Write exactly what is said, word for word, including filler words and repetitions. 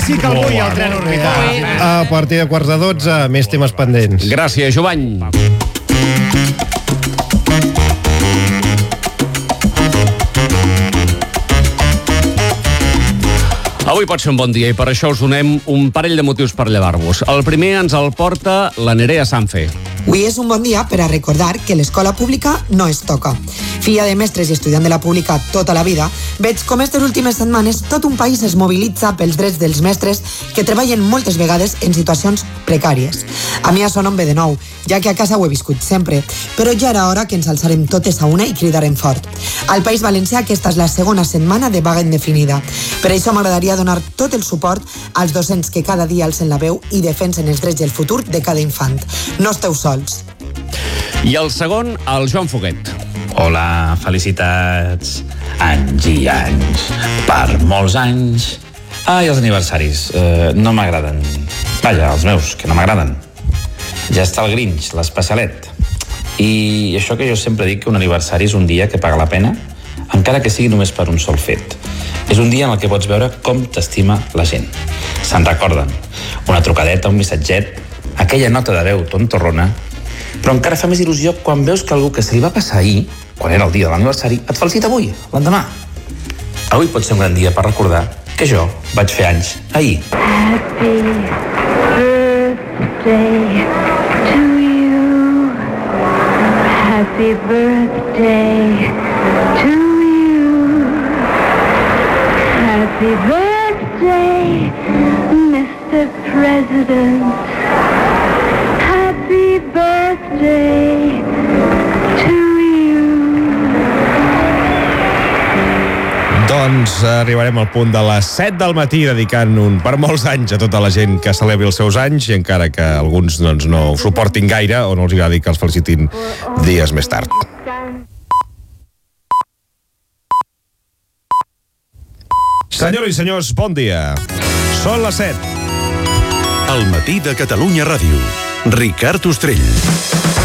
sí que el vull, el tren orbital. A partir de quarts de dotze, més temes pendents. Gràcies, Jovany. Avui pot ser un bon dia i per això us donem un parell de motius per llevar-vos. El primer ens el porta la Nerea Sanfe. Avui és un bon dia per a recordar que l'escola pública no es toca. Filla de mestres i estudiant de la pública tota la vida, veig com aquestes últimes setmanes tot un país es mobilitza pels drets dels mestres que treballen moltes vegades en situacions precàries. A mi això no em ve de nou, ja que a casa ho he viscut sempre, però ja era hora que ens alçarem totes a una i cridarem fort. Al País Valencià aquesta és la segona setmana de vaga indefinida. Per això m'agradaria donar tot el suport als docents que cada dia alcen la veu i defensen els drets i el futur de cada infant. No esteu sols. I el segon, el Joan Foguet. Hola, felicitats. Anys i anys. Per molts anys. Ai, els aniversaris. Eh, no m'agraden. Vaja, els meus, que no m'agraden. Ja està el Grinch, l'especialet. I això que jo sempre dic que un aniversari és un dia que paga la pena, encara que sigui només per un sol fet. És un dia en el que pots veure com t'estima la gent. Se'n recorden. Una trucadeta, un missatget, aquella nota de veu tontorrona, però encara fa més il·lusió quan veus que algú que se li va passar ahir, quan era el dia de l'aniversari, et felicita avui, l'endemà. Avui pot ser un gran dia per recordar que jo vaig fer anys ahir. Happy birthday to you. Happy birthday to you. Happy birthday, mister President. Happy birthday to you. Doncs arribarem al punt de les set del matí dedicant un per molts anys a tota la gent que celebri els seus anys i encara que alguns doncs, no ho suportin gaire o no els agradi que els felicitin dies més tard. Senyores i senyors, bon dia. Són les set. El matí de Catalunya Ràdio. Ricard Ostrell.